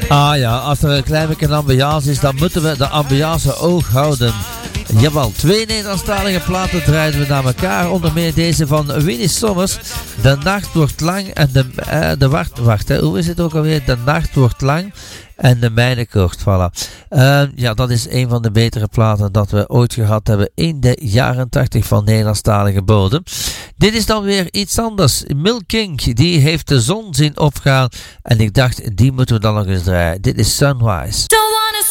Ah ja, als er een klein beetje ambiance is, dan moeten we de ambiance oog houden. Jawel, 2 Nederlandstalige platen draaien we naar elkaar. Onder meer deze van Winnie Sommers. De nacht wordt lang en hoe is het ook alweer? De nacht wordt lang en de mijne kort. Voilà. Ja, dat is een van de betere platen dat we ooit gehad hebben in de jaren 80 van Nederlandstalige bodem. Dit is dan weer iets anders. Milk King, die heeft de zon zien opgaan. En ik dacht, die moeten we dan nog eens draaien. Dit is Sunrise.